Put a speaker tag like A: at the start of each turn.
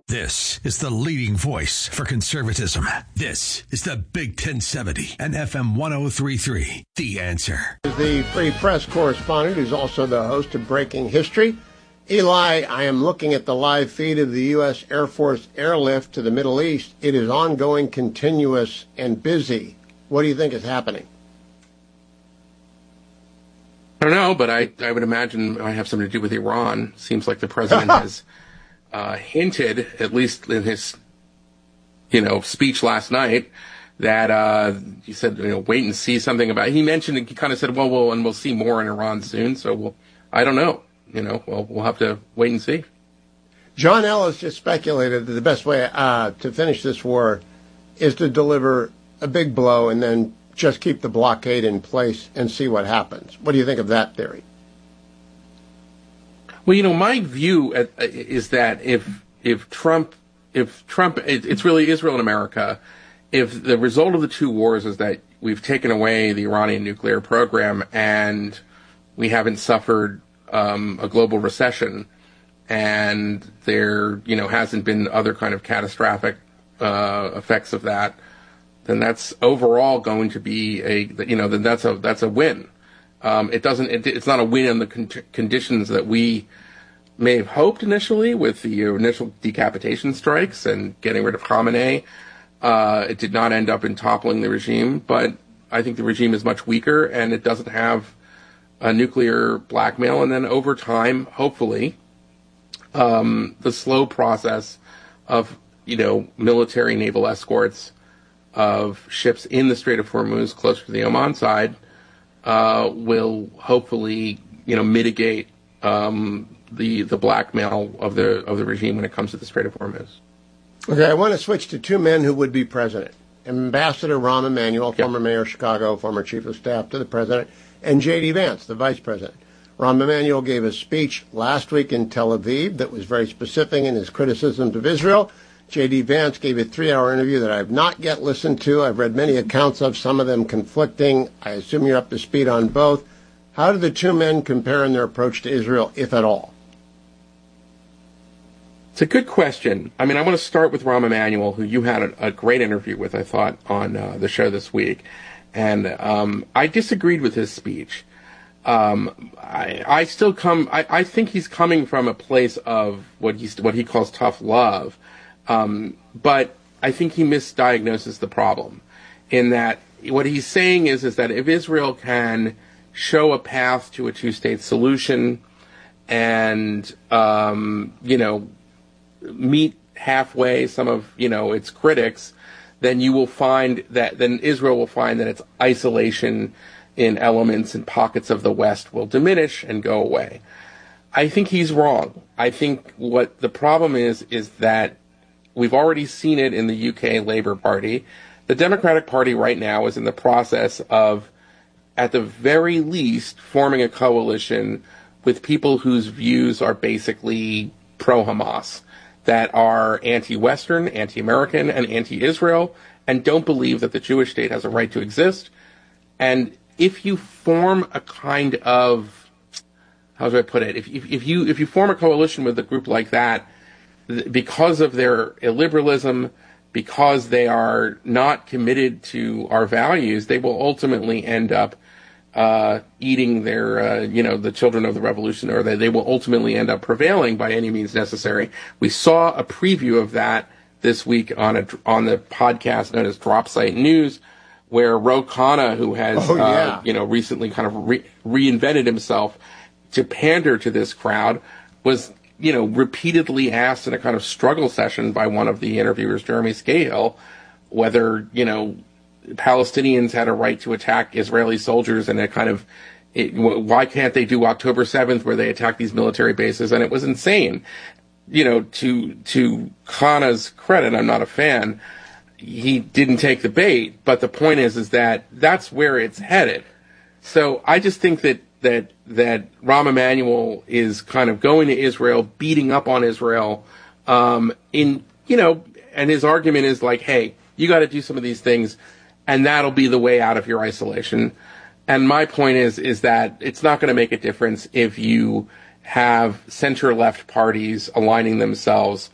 A: This is the leading voice for conservatism. This is the Big 1070 and FM 1033. The Answer.
B: The Free Press correspondent who's also the host of Breaking History. Eli, I am looking at the live feed of the U.S. Air Force airlift to the Middle East. It is ongoing, continuous, and busy. What do you think is happening?
C: I don't know, but I would imagine it might have something to do with Iran. Seems like the president has hinted, at least in his, speech last night, that he said, wait and see something about it. He mentioned, he kind of said, and we'll see more in Iran soon. So I don't know. We'll have to wait and see.
B: John Ellis just speculated that the best way to finish this war is to deliver a big blow and then just keep the blockade in place and see what happens. What do you think of that theory?
C: Well, my view is that if Trump, it's really Israel and America. If the result of the two wars is that we've taken away the Iranian nuclear program and we haven't suffered a global recession, and there, hasn't been other kind of catastrophic effects of that, then that's overall going to be then that's a win. It's not a win on the conditions that we may have hoped initially with the initial decapitation strikes and getting rid of Khamenei. It did not end up in toppling the regime, but I think the regime is much weaker and it doesn't have a nuclear blackmail. And then over time, hopefully, the slow process of, military naval escorts of ships in the Strait of Hormuz closer to the Oman side will hopefully, mitigate the blackmail of the regime when it comes to the Strait of Hormuz.
B: Okay, I want to switch to two men who would be president. Ambassador Rahm Emanuel, former mayor of Chicago, former chief of staff to the president, and J.D. Vance, the vice president. Rahm Emanuel gave a speech last week in Tel Aviv that was very specific in his criticisms of Israel. J.D. Vance gave a 3-hour interview that I have not yet listened to. I've read many accounts of, some of them conflicting. I assume you're up to speed on both. How do the two men compare in their approach to Israel, if at all?
C: It's a good question. I want to start with Rahm Emanuel, who you had a great interview with, I thought, on the show this week. And I disagreed with his speech. I think he's coming from a place of what he calls tough love. But I think he misdiagnoses the problem in that what he's saying is that if Israel can show a path to a two-state solution and, meet halfway some of, its critics, then then Israel will find that its isolation in elements and pockets of the West will diminish and go away. I think he's wrong. I think what the problem is that we've already seen it in the UK Labour Party. The Democratic Party right now is in the process of, at the very least, forming a coalition with people whose views are basically pro-Hamas, that are anti-Western, anti-American, and anti-Israel, and don't believe that the Jewish state has a right to exist. And if you form a kind of, how do I put it? If you form a coalition with a group like that, because of their illiberalism, because they are not committed to our values, they will ultimately end up eating their, the children of the revolution, or they will ultimately end up prevailing by any means necessary. We saw a preview of that this week on the podcast known as Drop Site News, where Ro Khanna, who has, recently kind of reinvented himself to pander to this crowd, was, repeatedly asked in a kind of struggle session by one of the interviewers, Jeremy Scahill, whether, Palestinians had a right to attack Israeli soldiers, and why can't they do October 7th where they attack these military bases? And it was insane. To Khanna's credit, I'm not a fan, he didn't take the bait, but the point is that that's where it's headed. So I just think that Rahm Emanuel is kind of going to Israel, beating up on Israel, and his argument is like, hey, you got to do some of these things, and that'll be the way out of your isolation. And my point is that it's not going to make a difference if you have center-left parties aligning themselves